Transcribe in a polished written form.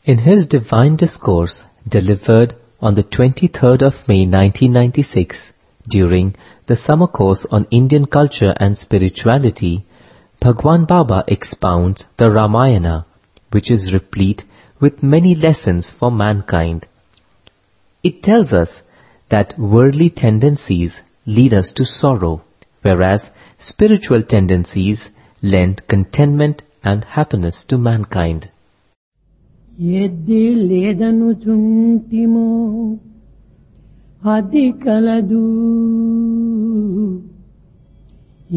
In his divine discourse delivered on the 23rd of May 1996 during the summer course on Indian culture and spirituality, Bhagwan Baba expounds the Ramayana, which is replete with many lessons for mankind. It tells us that worldly tendencies lead us to sorrow, whereas spiritual tendencies lend contentment and happiness to mankind. ఎద్ది లేదను చుంటిమో అది కలదు